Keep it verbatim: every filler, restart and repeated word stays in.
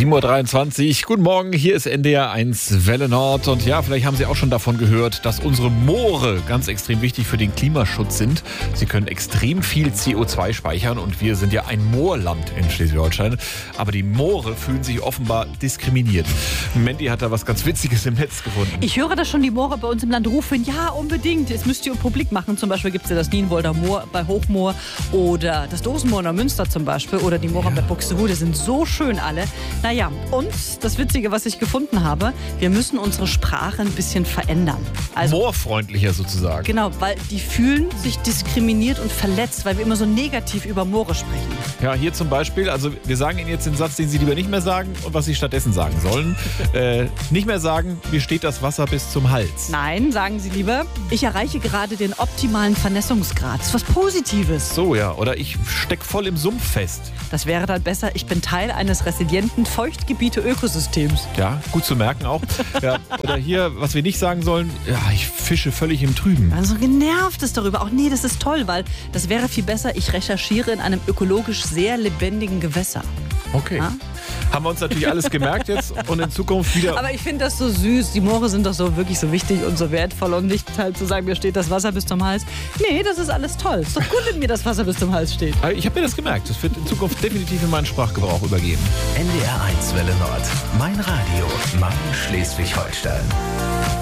sieben Uhr dreiundzwanzig, guten Morgen, hier ist N D R eins Welle Nord und ja, vielleicht haben Sie auch schon davon gehört, dass unsere Moore ganz extrem wichtig für den Klimaschutz sind. Sie können extrem viel C O zwei speichern und wir sind ja ein Moorland in Schleswig-Holstein, aber die Moore fühlen sich offenbar diskriminiert. Mandy hat da was ganz Witziges im Netz gefunden. Ich höre, dass schon die Moore bei uns im Land rufen, ja unbedingt, jetzt müsst ihr publik machen. Zum Beispiel gibt es ja das Nienwolder Moor bei Hochmoor oder das Dosenmoor in Münster zum Beispiel oder die Moore ja. bei Buxtehude, sind so schön alle. Naja, und das Witzige, was ich gefunden habe, wir müssen unsere Sprache ein bisschen verändern. Also, moorfreundlicher sozusagen. Genau, weil die fühlen sich diskriminiert und verletzt, weil wir immer so negativ über Moore sprechen. Ja, hier zum Beispiel, also wir sagen Ihnen jetzt den Satz, den Sie lieber nicht mehr sagen und was Sie stattdessen sagen sollen. äh, nicht mehr sagen, mir steht das Wasser bis zum Hals. Nein, sagen Sie lieber, ich erreiche gerade den optimalen Vernässungsgrad. Das ist was Positives. So, ja, oder ich steck voll im Sumpf fest. Das wäre dann besser, ich bin Teil eines resilienten Feuchtgebiete-Ökosystems. Ja, gut zu merken auch. Ja, oder hier, was wir nicht sagen sollen, ja, ich fische völlig im Trüben. Man so genervt ist darüber. Auch nee, das ist toll, weil das wäre viel besser, ich recherchiere in einem ökologisch sehr lebendigen Gewässer. Okay. Ja? Haben wir uns natürlich alles gemerkt jetzt und in Zukunft wieder... Aber ich finde das so süß. Die Moore sind doch so wirklich so wichtig und so wertvoll und nicht halt zu sagen, mir steht das Wasser bis zum Hals. Nee, das ist alles toll. Ist doch gut, wenn mir das Wasser bis zum Hals steht. Ich habe mir das gemerkt. Das wird in Zukunft definitiv in meinen Sprachgebrauch übergeben. N D R eins Welle Nord. Mein Radio. Mein Schleswig-Holstein.